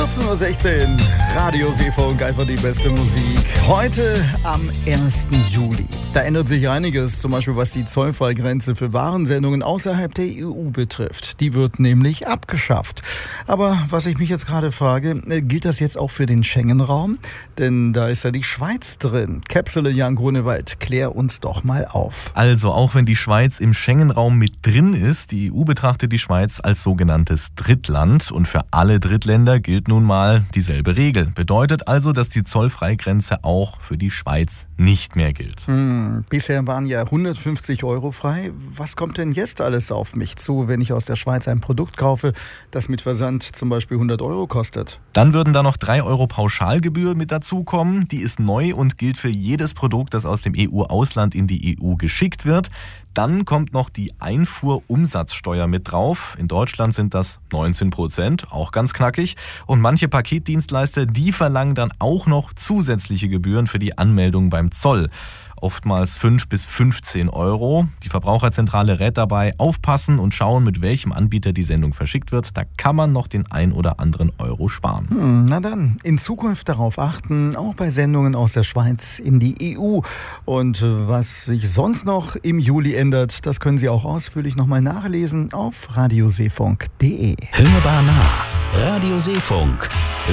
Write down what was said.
14.16 Uhr, Radio Seefunk, einfach die beste Musik. Heute am 1. Juli. Da ändert sich einiges, zum Beispiel was die Zollfreigrenze für Warensendungen außerhalb der EU betrifft. Die wird nämlich abgeschafft. Aber was ich mich jetzt gerade frage, gilt das jetzt auch für den Schengen-Raum? Denn da ist ja die Schweiz drin. Käpsele Jan Grunewald, klär uns doch mal auf. Also, auch wenn die Schweiz im Schengen-Raum mit drin ist, die EU betrachtet die Schweiz als sogenanntes Drittland. Und für alle Drittländer gilt nun mal dieselbe Regel. Bedeutet also, dass die Zollfreigrenze auch für die Schweiz nicht mehr gilt. Bisher waren ja 150 € frei. Was kommt denn jetzt alles auf mich zu, wenn ich aus der Schweiz ein Produkt kaufe, das mit Versand zum Beispiel 100 € kostet? Dann würden da noch 3 € Pauschalgebühr mit dazukommen. Die ist neu und gilt für jedes Produkt, das aus dem EU-Ausland in die EU geschickt wird. Dann kommt noch die Einfuhrumsatzsteuer mit drauf. In Deutschland sind das 19%, auch ganz knackig. Und manche Paketdienstleister, die verlangen dann auch noch zusätzliche Gebühren für die Anmeldung beim Zoll. Oftmals 5 bis 15 €. Die Verbraucherzentrale rät dabei, aufpassen und schauen, mit welchem Anbieter die Sendung verschickt wird. Da kann man noch den ein oder anderen Euro sparen. Na dann, in Zukunft darauf achten, auch bei Sendungen aus der Schweiz in die EU. Und was sich sonst noch im Juli ändert, das können Sie auch ausführlich nochmal nachlesen auf radioseefunk.de. Hörbar nah. Radio Seefunk.